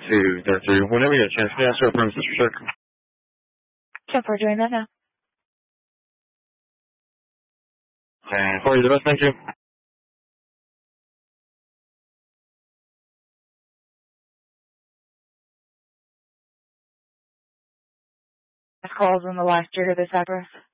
203. Whenever you get a chance, can you ask for a premises check? 10-4 doing that now. And for you the best, thank you. Calls in the last year of this address.